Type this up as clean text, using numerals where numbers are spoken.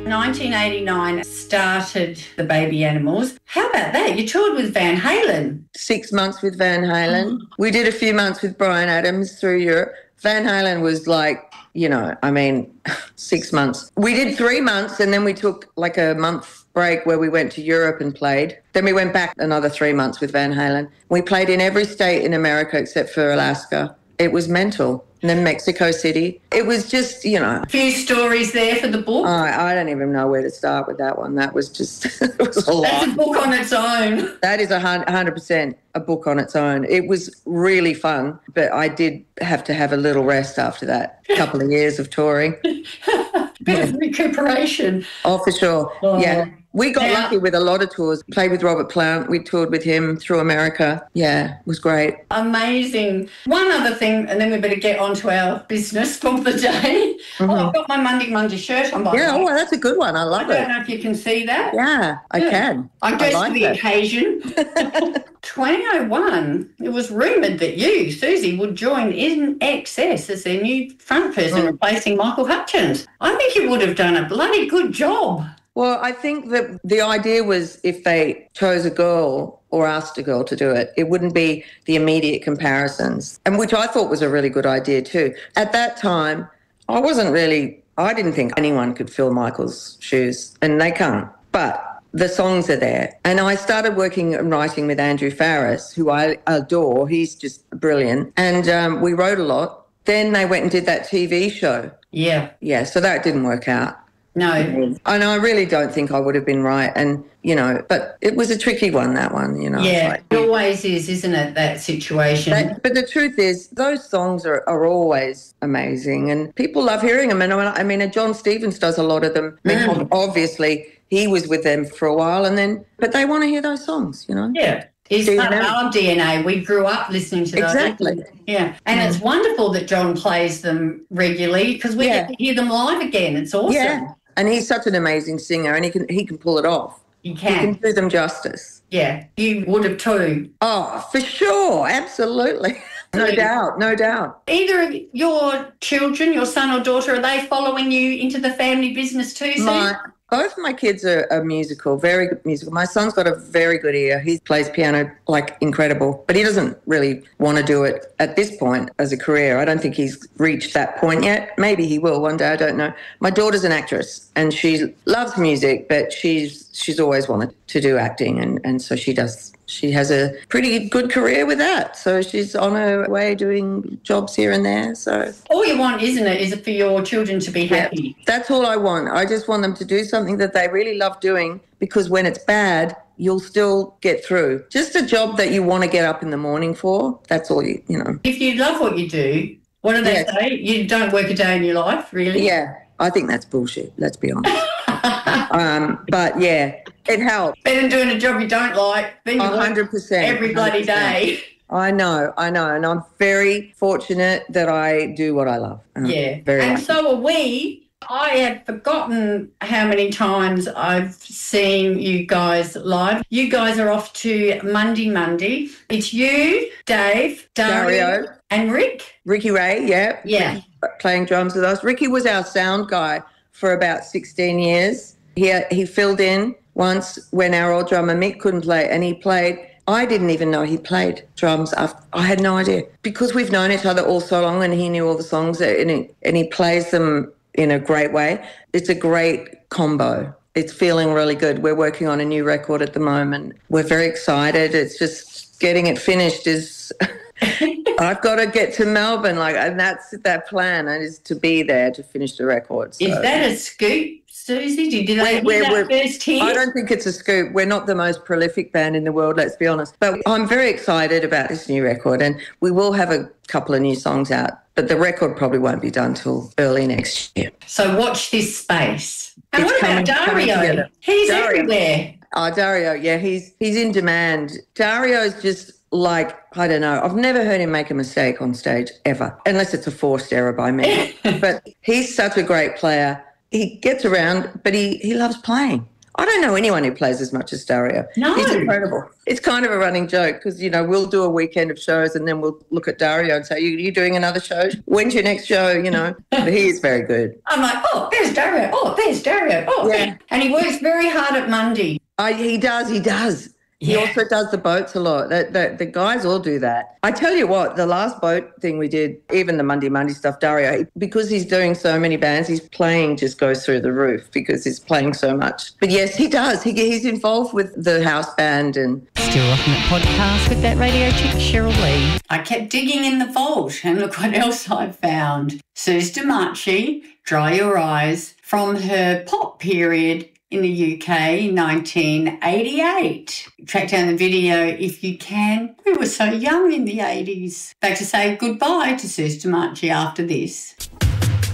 1989 started the Baby Animals. How about that? You toured with Van Halen. 6 months with Van Halen. We did a few months with Bryan Adams through Europe. Van Halen was like, 6 months. We did 3 months and then we took like a month break where we went to Europe and played. Then we went back another 3 months with Van Halen. We played in every state in America except for Alaska. It was mental. And then Mexico City. It was just, A few stories there for the book. I don't even know where to start with that one. That was just, it was a lot. That's a book on its own. That is 100% a book on its own. It was really fun, but I did have to have a little rest after that couple of years of touring. Bit of recuperation. Oh, for sure. Oh. Yeah. We got lucky with a lot of tours. Played with Robert Plant. We toured with him through America. Yeah, it was great. Amazing. One other thing, and then we better get on to our business for the day. Mm-hmm. I've got my Monday shirt on. Yeah, that's a good one. I love it. I don't know if you can see that. Yeah, I can. I dressed for the occasion. 2001, it was rumoured that you, Susie, would join INXS as their new front person, replacing Michael Hutchence. I think you would have done a bloody good job. Well, I think that the idea was if they chose a girl or asked a girl to do it, it wouldn't be the immediate comparisons, and which I thought was a really good idea too. At that time, I didn't think anyone could fill Michael's shoes, and they can't. But the songs are there. And I started working and writing with Andrew Farriss, who I adore. He's just brilliant. And we wrote a lot. Then they went and did that TV show. Yeah. Yeah, so that didn't work out. No. And I really don't think I would have been right. And, but it was a tricky one, that one, Yeah, it always is, isn't it, that situation? But the truth is, those songs are always amazing and people love hearing them. And John Stevens does a lot of them. Obviously, he was with them for a while but they want to hear those songs, Yeah. It's part of our DNA. We grew up listening to those. Exactly. Yeah. And it's wonderful that John plays them regularly because we get to hear them live again. It's awesome. Yeah. And he's such an amazing singer and he can pull it off. He can. He can do them justice. Yeah. You would have too. Oh, for sure. Absolutely. No doubt. Either of your children, your son or daughter, are they following you into the family business too, Sue? Both my kids are musical, very good musical. My son's got a very good ear. He plays piano like incredible, but he doesn't really want to do it at this point as a career. I don't think he's reached that point yet. Maybe he will one day, I don't know. My daughter's an actress and she loves music, but she's always wanted to do acting and so she does. She has a pretty good career with that. So she's on her way doing jobs here and there. So all you want, isn't it, is for your children to be happy. Yeah, that's all I want. I just want them to do something that they really love doing because when it's bad, you'll still get through. Just a job that you want to get up in the morning for. That's all you know. If you love what you do, what do they say? You don't work a day in your life, really? Yeah, I think that's bullshit, let's be honest. But yeah, it helps. Better than doing a job you don't like. Then you 100%. Every bloody 100%. Day. I know. And I'm very fortunate that I do what I love. Very lucky. So are we. I have forgotten how many times I've seen you guys live. You guys are off to Monday. It's you, Dave, Dario, and Ricky Ray, yeah. Yeah. Playing drums with us. Ricky was our sound guy for about 16 years. He filled in once when our old drummer Mick couldn't play, and he played. I didn't even know he played drums. I had no idea because we've known each other all so long, and he knew all the songs, and he plays them in a great way. It's a great combo. It's feeling really good. We're working on a new record at the moment. We're very excited. It's just getting it finished is. I've got to get to Melbourne, and that's that plan, is to be there to finish the record. So. Is that a scoop, Susie? Did I hear that first here? I don't think it's a scoop. We're not the most prolific band in the world, let's be honest. But I'm very excited about this new record, and we will have a couple of new songs out, but the record probably won't be done till early next year. So watch this space. And what about Dario? He's everywhere. Oh, Dario, yeah, he's in demand. Dario's just I don't know, I've never heard him make a mistake on stage ever, unless it's a forced error by me. But he's such a great player. He gets around, but he loves playing. I don't know anyone who plays as much as Dario. No. He's incredible. It's kind of a running joke because, we'll do a weekend of shows and then we'll look at Dario and say, you doing another show? When's your next show? But he is very good. I'm like, oh, there's Dario. Oh, there's Dario. Oh, yeah. And he works very hard at Monday. He does. He also does the boats a lot. The guys all do that. I tell you what, the last boat thing we did, even the Monday stuff, Dario, because he's doing so many bands, his playing just goes through the roof because he's playing so much. But yes, he does. He's involved with the house band. And Still Rocking It podcast with that radio chick, Cheryl Lee. I kept digging in the vault and look what else I found. Suze D'Marchi, Dry Your Eyes, from her pop period in the UK in 1988. Track down the video if you can. We were so young in the 80s. Back to say goodbye to Suze D'Marchi after this.